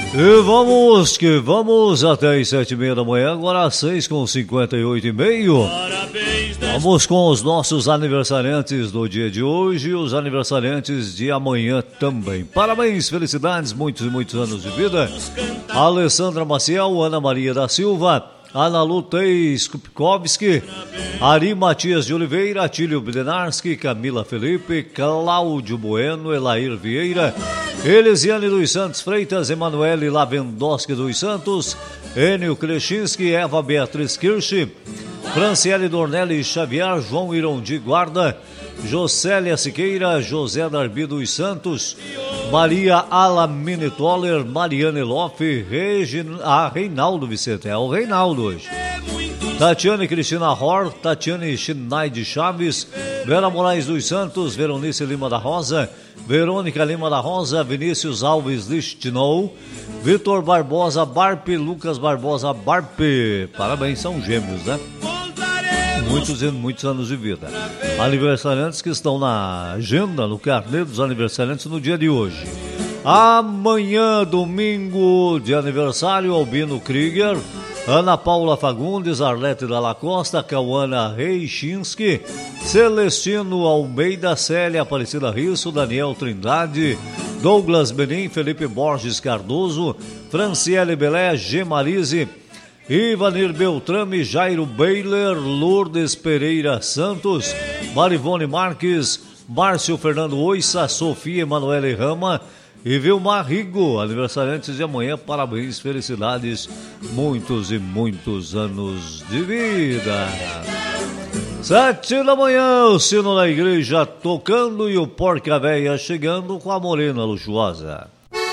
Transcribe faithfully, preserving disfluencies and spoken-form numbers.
E vamos que vamos até as sete e meia da manhã, agora às seis com cinquenta e oito e meio. Vamos com os nossos aniversariantes do dia de hoje e os aniversariantes de amanhã também. Parabéns, felicidades, muitos e muitos anos de vida. Alessandra Maciel, Ana Maria da Silva, Ana Lutei Skupkowski, Ari Matias de Oliveira, Atílio Bdenarski, Camila Felipe, Cláudio Bueno, Elair Vieira, Elisiane dos Santos Freitas, Emanuele Lavendowski dos Santos, Enio Krechinski, Eva Beatriz Kirsch, Franciele Dornelli Xavier, João Irondi Guarda, Jocélia Siqueira, José Darbi dos Santos, Maria Alamine Toller, Mariane Loff, Regina, ah, Reinaldo Vicente, é o Reinaldo hoje. Tatiane Cristina Hor, Tatiane Schneide Chaves, Vera Moraes dos Santos, Veronice Lima da Rosa, Verônica Lima da Rosa, Vinícius Alves Listinou, Vitor Barbosa Barpe, Lucas Barbosa Barpe. Parabéns, são gêmeos, né? Muitos e muitos anos de vida. Aniversariantes que estão na agenda, no carnê dos aniversariantes no dia de hoje. Amanhã, domingo de aniversário, Albino Krieger, Ana Paula Fagundes, Arlete Dalla Costa, Cauana Reichinski, Celestino Almeida, Célia Aparecida Risso, Daniel Trindade, Douglas Benim, Felipe Borges Cardoso, Franciele Belé, G. Marise, Ivanir Beltrame, Jairo Beiler, Lourdes Pereira Santos, Marivone Marques, Márcio Fernando Oissa, Sofia Emanuele Rama e Vilmar Rigo, aniversariantes de amanhã. Parabéns, felicidades, muitos e muitos anos de vida. Sete da manhã, o sino da igreja tocando e o porca véia chegando com a morena luxuosa.